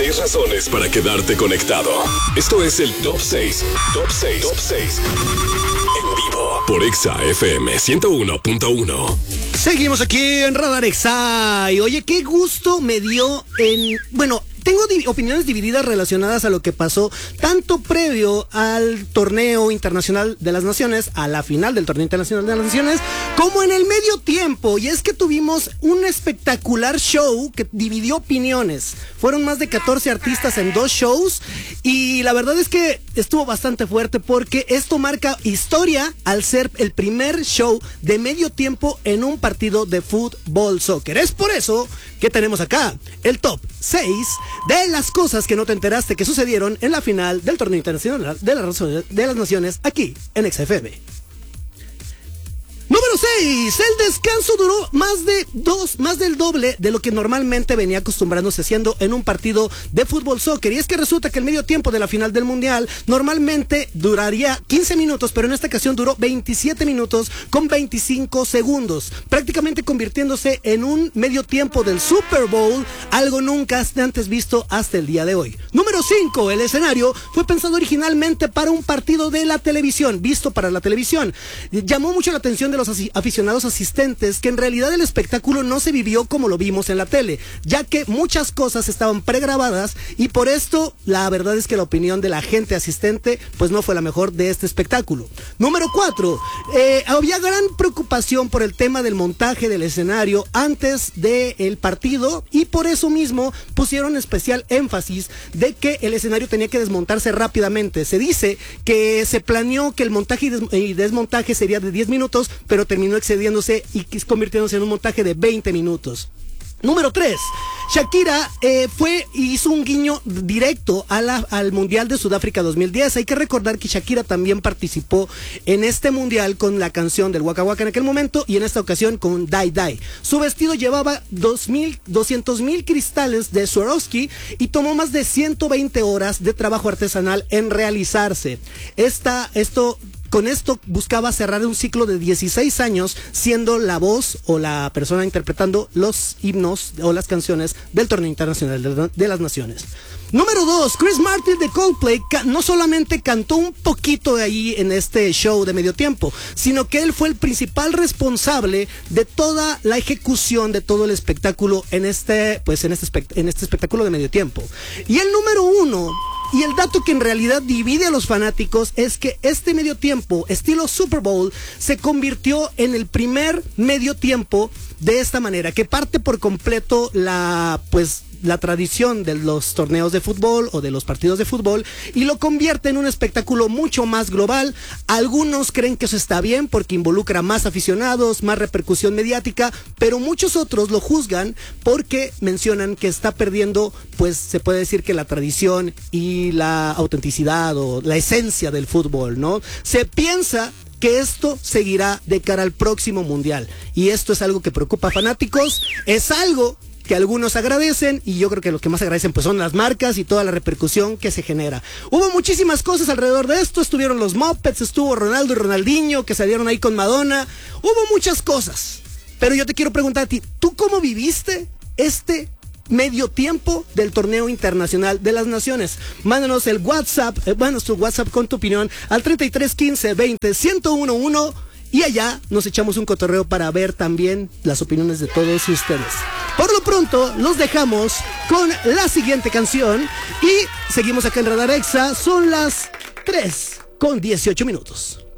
6 razones para quedarte conectado. Esto es el Top 6. Top 6. Top 6. En vivo por Exa FM 101.1. Seguimos aquí en Radar Exa. Y oye, qué gusto me dio tengo opiniones divididas relacionadas a lo que pasó tanto previo al torneo internacional de las naciones, a la final del torneo internacional de las naciones, como en el medio tiempo. Y es que tuvimos un espectacular show que dividió opiniones. Fueron más de 14 artistas en 2 shows y la verdad es que estuvo bastante fuerte porque esto marca historia al ser el primer show de medio tiempo en un partido de fútbol soccer. Es por eso que tenemos acá el top 6 de las cosas que no te enteraste que sucedieron en la final del torneo internacional de las naciones aquí en XFM. Número 6. El descanso duró más del doble de lo que normalmente venía acostumbrándose haciendo en un partido de fútbol soccer. Y es que resulta que el medio tiempo de la final del mundial normalmente duraría 15 minutos, pero en esta ocasión duró 27 minutos con 25 segundos, prácticamente convirtiéndose en un medio tiempo del Super Bowl, algo nunca antes visto hasta el día de hoy. Número 5. El escenario fue pensado originalmente para un partido de la televisión, visto para la televisión. Llamó mucho la atención de los aficionados asistentes que en realidad el espectáculo no se vivió como lo vimos en la tele, ya que muchas cosas estaban pregrabadas y por esto la verdad es que la opinión de la gente asistente pues no fue la mejor de este espectáculo. Número 4. Había gran preocupación por el tema del montaje del escenario antes del partido y por eso mismo pusieron especial énfasis de que el escenario tenía que desmontarse rápidamente. Se dice que se planeó que el montaje y desmontaje sería de 10 minutos, pero terminó excediéndose y convirtiéndose en un montaje de 20 minutos. Número 3. Shakira hizo un guiño directo al Mundial de Sudáfrica 2010. Hay que recordar que Shakira también participó en este Mundial con la canción del Waka Waka en aquel momento y en esta ocasión con Die Die. Su vestido llevaba 200,000 cristales de Swarovski y tomó más de 120 horas de trabajo artesanal en realizarse. Con esto buscaba cerrar un ciclo de 16 años siendo la voz o la persona interpretando los himnos o las canciones del torneo internacional de las naciones. Número 2. Chris Martin de Coldplay no solamente cantó un poquito de ahí en este show de medio tiempo, sino que él fue el principal responsable de toda la ejecución de todo el espectáculo en este espectáculo de medio tiempo. Y el número 1, y el dato que en realidad divide a los fanáticos, es que este medio tiempo, estilo Super Bowl, se convirtió en el primer medio tiempo de esta manera, que parte por completo la tradición de los torneos de fútbol o de los partidos de fútbol y lo convierte en un espectáculo mucho más global. Algunos creen que eso está bien porque involucra más aficionados, más repercusión mediática, pero muchos otros lo juzgan porque mencionan que está perdiendo, pues se puede decir que la tradición y la autenticidad o la esencia del fútbol, ¿no? Se piensa que esto seguirá de cara al próximo mundial y esto es algo que preocupa a fanáticos, es algo que algunos agradecen y yo creo que los que más agradecen pues son las marcas y toda la repercusión que se genera. Hubo muchísimas cosas alrededor de esto, estuvieron los Muppets, estuvo Ronaldo y Ronaldinho que salieron ahí con Madonna, hubo muchas cosas, pero yo te quiero preguntar a ti, ¿tú cómo viviste este medio tiempo del torneo internacional de las naciones? Mándanos el WhatsApp, tu WhatsApp con tu opinión al 33 15 20 1011 y allá nos echamos un cotorreo para ver también las opiniones de todos ustedes. Por lo pronto, los dejamos con la siguiente canción y seguimos acá en Radar Exa. Son las 3:18.